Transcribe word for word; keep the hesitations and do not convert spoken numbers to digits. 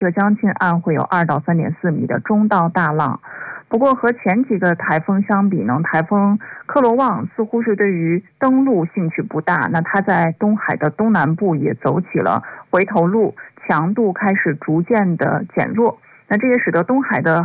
浙江近岸会有二到三点四米的中到大浪。不过和前几个台风相比呢，台风克罗旺似乎是对于登陆兴趣不大，那它在东海的东南部也走起了回头路，强度开始逐渐的减弱，那这也使得东海的